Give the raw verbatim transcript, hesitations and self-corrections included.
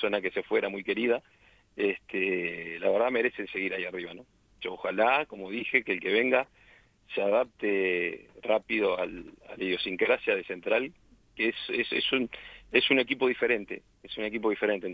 persona que se fuera muy querida, este, la verdad merecen seguir ahí arriba, ¿no? Yo ojalá, como dije, que el que venga se adapte rápido al, a la idiosincrasia de Central, que es, es, es, un, es un equipo diferente, es un equipo diferente.